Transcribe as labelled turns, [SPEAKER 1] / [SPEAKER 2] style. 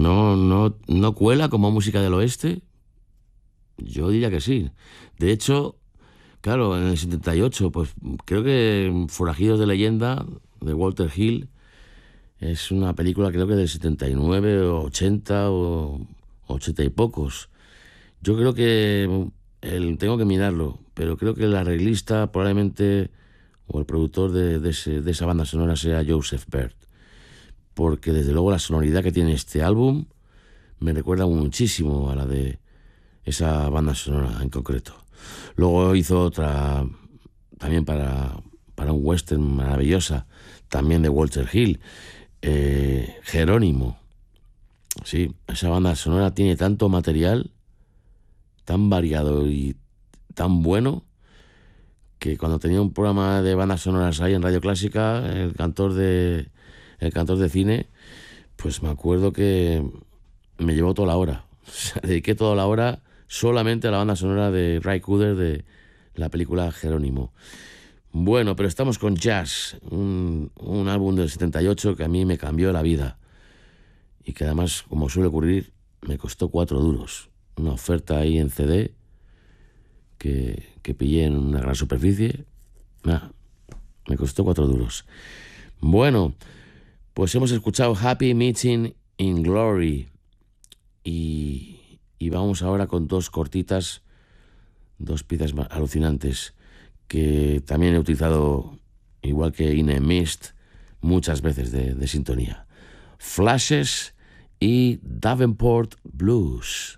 [SPEAKER 1] no cuela como música del oeste. Yo diría que sí. De hecho, claro, en el 78, pues creo que Forajidos de Leyenda, de Walter Hill, es una película creo que del 79 o 80 o 80 y pocos. Yo creo que tengo que mirarlo, pero creo que el arreglista probablemente o el productor de esa banda sonora sea Joseph Baird, porque desde luego la sonoridad que tiene este álbum me recuerda muchísimo a la de esa banda sonora en concreto. Luego hizo otra también para un western maravillosa, también de Walter Hill, Jerónimo. Sí, esa banda sonora tiene tanto material, tan variado y tan bueno, que cuando tenía un programa de bandas sonoras ahí en Radio Clásica, el cantor de cine, pues me acuerdo que me llevó toda la hora. O sea, dediqué toda la hora solamente a la banda sonora de Ray Cooder de la película Jerónimo. Bueno, pero estamos con Jazz, un álbum del 78 que a mí me cambió la vida y que además, como suele ocurrir, me costó 4 duros. Una oferta ahí en CD que pillé en una gran superficie. Me costó 4 duros. Bueno, pues hemos escuchado Happy Meeting in Glory y vamos ahora con dos cortitas, dos piezas alucinantes que también he utilizado, igual que In a Mist, muchas veces de sintonía. Flashes y Davenport Blues.